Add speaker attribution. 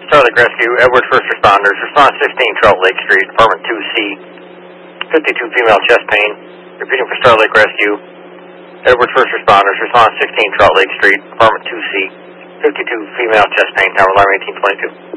Speaker 1: Star Lake Rescue, Edwards First Responders, response 16 Trout Lake Street, apartment 2C, 52 female chest pain. Repeating for Star Lake Rescue, Edwards First Responders, response 16 Trout Lake Street, apartment 2C, 52 female chest pain, tower alarm 1822.